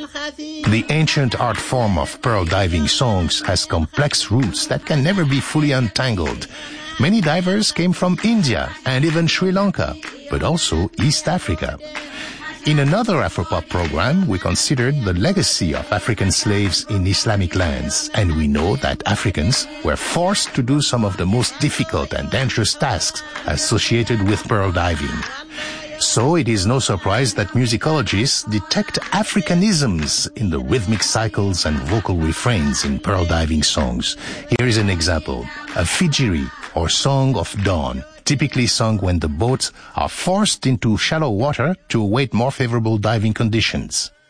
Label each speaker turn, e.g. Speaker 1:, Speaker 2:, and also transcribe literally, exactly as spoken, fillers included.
Speaker 1: The ancient art form of pearl diving songs has complex roots that can never be fully untangled. Many divers came from India and even Sri Lanka, but also East Africa. In another Afropop program, we considered the legacy of African slaves in Islamic lands, and we know that Africans were forced to do some of the most difficult and dangerous tasks associated with pearl diving. So it is no surprise that musicologists detect Africanisms in the rhythmic cycles and vocal refrains in pearl diving songs. Here is an example, a fijiri, or Song of Dawn, typically sung when the boats are forced into shallow water to await more favorable diving conditions.